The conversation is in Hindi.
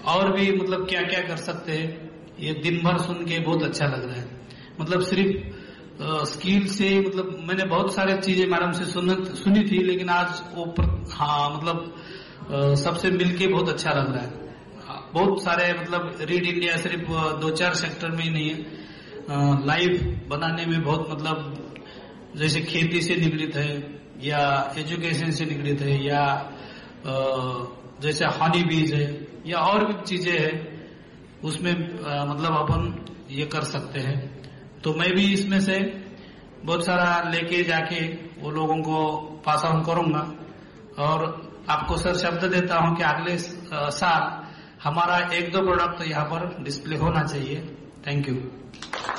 और भी मतलब क्या क्या कर सकते हैं, ये दिन भर सुन के बहुत अच्छा लग रहा है। मतलब सिर्फ स्किल से, मतलब मैंने बहुत सारे चीजें मैडम से सुनी थी, लेकिन आज वो मतलब सबसे मिलके बहुत अच्छा लग रहा है। बहुत सारे मतलब रीड इंडिया सिर्फ 2-4 सेक्टर में ही नहीं है, लाइव बनाने में बहुत मतलब जैसे खेती से निगडित है या एजुकेशन से निगडित है या जैसे हनी बीज है या और भी चीजें है, उसमें मतलब अपन ये कर सकते हैं। तो मैं भी इसमें से बहुत सारा लेके जाके वो लोगों को पास ऑन करूंगा और आपको सर शब्द देता हूं कि अगले साल हमारा 1-2 प्रोडक्ट तो यहाँ पर डिस्प्ले होना चाहिए। Thank you.